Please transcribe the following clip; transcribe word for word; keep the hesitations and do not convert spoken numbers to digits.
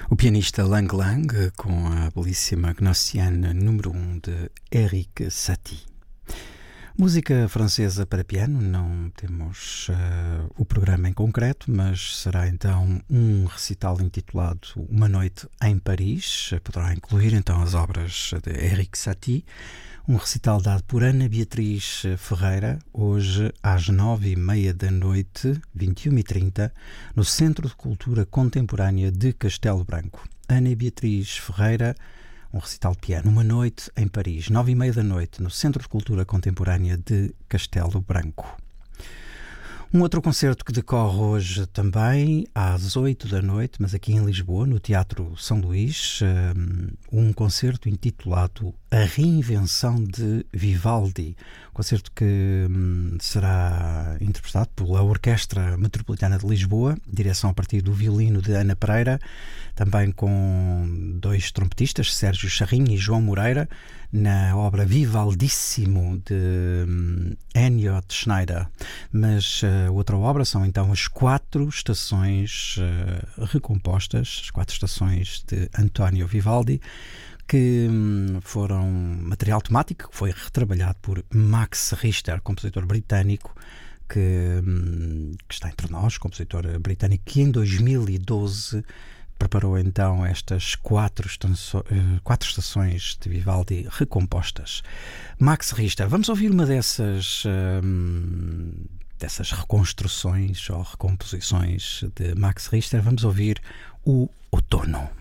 O pianista Lang Lang com a belíssima Gnossienne número um de Erik Satie. Música francesa para piano, não temos uh, o programa em concreto, mas será então um recital intitulado Uma Noite em Paris. Poderá incluir então as obras de Erik Satie. Um recital dado por Ana Beatriz Ferreira, hoje às nove e meia da noite, vinte e uma e trinta, no Centro de Cultura Contemporânea de Castelo Branco. Ana Beatriz Ferreira, um recital de piano, Uma Noite em Paris, nove e meia da noite, no Centro de Cultura Contemporânea de Castelo Branco. Um outro concerto que decorre hoje também, às oito da noite, mas aqui em Lisboa, no Teatro São Luís, um concerto intitulado A Reinvenção de Vivaldi. Um concerto que será interpretado pela Orquestra Metropolitana de Lisboa, direção a partir do violino de Ana Pereira, também com dois trompetistas, Sérgio Charrinho e João Moreira, na obra Vivaldíssimo de Ennio Schneider. Mas uh, outra obra são então as quatro estações uh, recompostas, as quatro estações de António Vivaldi, que um, foram material temático que foi retrabalhado por Max Richter, compositor britânico, que, um, que está entre nós, compositor britânico, que em dois mil e doze preparou então estas quatro, estanço, quatro estações de Vivaldi recompostas. Max Richter, vamos ouvir uma dessas, hum, dessas reconstruções ou recomposições de Max Richter. Vamos ouvir o Outono.